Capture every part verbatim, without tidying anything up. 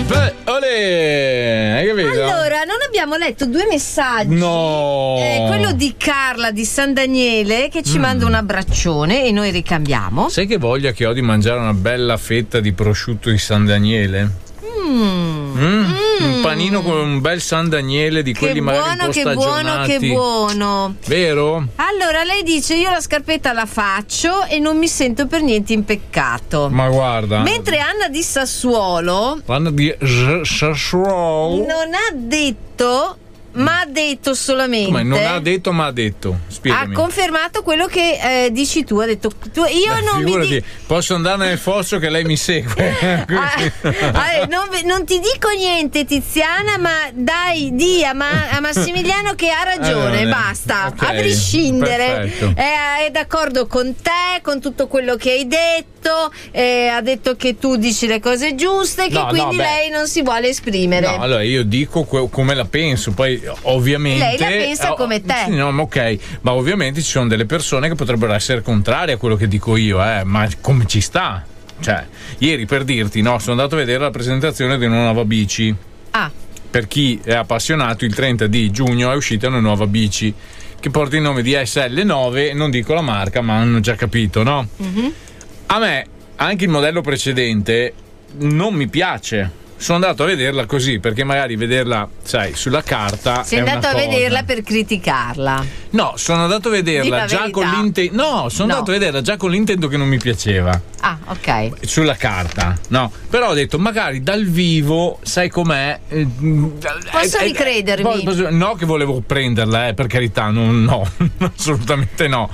Beh, olè, hai capito? Allora, non abbiamo letto due messaggi. No. Eh, quello di Carla di San Daniele che ci mm. manda un abbraccione e noi ricambiamo. Sai che voglia che ho di mangiare una bella fetta di prosciutto di San Daniele? Mm. Mm. Mm. Un panino con un bel San Daniele di che quelli buono, magari un po' che buono, che buono. Vero? Allora lei dice: io la scarpetta la faccio e non mi sento per niente in peccato. Ma guarda. Mentre Anna di Sassuolo Anna di Sassuolo non ha detto, ma ha detto solamente. Come non ha detto, ma ha detto. Spiegami. Ha confermato quello che eh, dici tu. Ha detto tu, io Beh, non figurati, mi di- posso andare nel fosso che lei mi segue. ah, non, non ti dico niente, Tiziana, ma dai, di a, ma, a Massimiliano che ha ragione. Eh, basta, okay, a prescindere. È, è d'accordo con te, con tutto quello che hai detto. Eh, ha detto che tu dici le cose giuste, che no, quindi no, lei non si vuole esprimere. No, allora io dico que- come la penso, poi ovviamente lei la pensa oh, come te. Sì, no, ma ok, ma ovviamente ci sono delle persone che potrebbero essere contrarie a quello che dico io, eh, ma come ci sta? Cioè, ieri per dirti, no, sono andato a vedere la presentazione di una nuova bici. Ah. Per chi è appassionato, il trenta di giugno è uscita una nuova bici che porta il nome di S L nove, non dico la marca, ma hanno già capito, no? Mm-hmm. A me anche il modello precedente non mi piace. Sono andato a vederla così perché magari vederla, sai, sulla carta. Sei è andato una a cosa. vederla per criticarla? No, sono andato a vederla già verità. con l'intento. No, sono no. andato a vederla già con l'intento che non mi piaceva. Ah, ok. Sulla carta, no. Però ho detto, magari dal vivo, sai com'è? Eh, Posso eh, ricredermi? Eh, no, che volevo prenderla, eh, per carità, non, no, assolutamente no.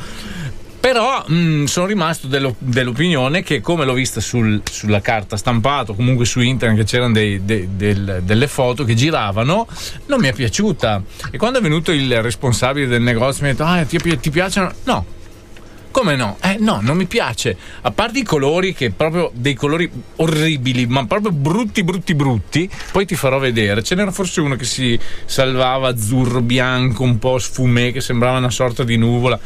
Però mh, sono rimasto dello, dell'opinione che, come l'ho vista sul, sulla carta stampata, comunque su internet, che c'erano dei, dei, del, delle foto che giravano, non mi è piaciuta. E quando è venuto il responsabile del negozio mi ha detto: ah, ti, ti piacciono? No. Come no? Eh no, non mi piace. A parte i colori, che proprio dei colori orribili, ma proprio brutti, brutti, brutti. Poi ti farò vedere. Ce n'era forse uno che si salvava azzurro, bianco, un po' sfumé, che sembrava una sorta di nuvola.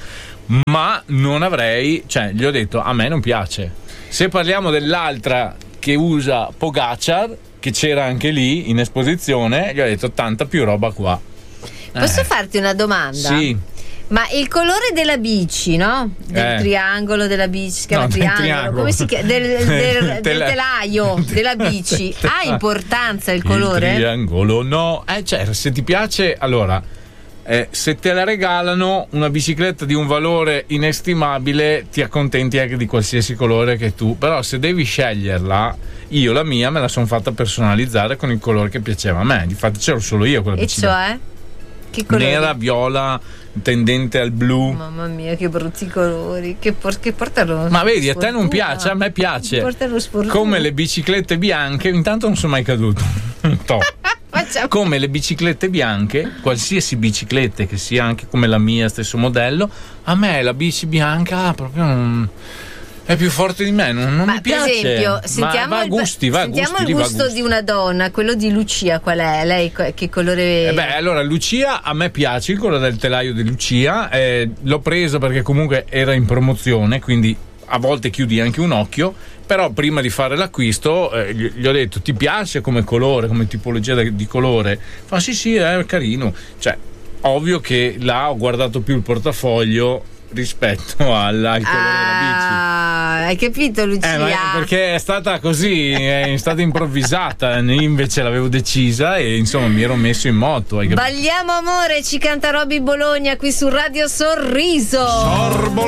Ma non avrei, cioè gli ho detto, a me non piace. Se parliamo dell'altra che usa Pogacar, che c'era anche lì in esposizione, gli ho detto tanta più roba qua. Posso eh. farti una domanda? Sì. Ma il colore della bici, no? Del eh. triangolo della bici, si chiama no, triangolo, triangolo, come si chiama? Del, del, del Tela... telaio della bici. Ha importanza il colore? Il triangolo no. Eh, cioè, se ti piace, allora. Eh, se te la regalano una bicicletta di un valore inestimabile, ti accontenti anche di qualsiasi colore che tu. Però se devi sceglierla, io la mia me la sono fatta personalizzare con il colore che piaceva a me. Difatti c'ero solo io quella e bicicletta. Cioè? Che colore? Nera, viola, tendente al blu. Mamma mia, che brutti colori. Che, por- che portano. Ma vedi, a te non piace, a me piace. Come le biciclette bianche, intanto non sono mai caduto. Top. Come le biciclette bianche, qualsiasi bicicletta che sia anche come la mia, stesso modello, a me la bici bianca proprio non, è più forte di me, non, non ma mi piace. Per esempio, sentiamo, va a gusti, va sentiamo gusti, il va gusto gusti. di una donna, quello di Lucia, qual è? Lei che colore? Eh beh, allora Lucia, a me piace il colore del telaio di Lucia, eh, l'ho preso perché comunque era in promozione, quindi a volte chiudi anche un occhio. Però prima di fare l'acquisto eh, gli, gli ho detto: ti piace come colore, come tipologia di colore? Fa sì sì, è carino. Cioè, ovvio che là ho guardato più il portafoglio rispetto alla, al colore ah, della bici. Hai capito, Lucia? Eh, ma perché è stata così, è stata improvvisata. Invece l'avevo decisa e insomma mi ero messo in moto. Hai capito? Balliamo amore, ci canta Roby Bologna qui su Radio Sorriso. Sorbo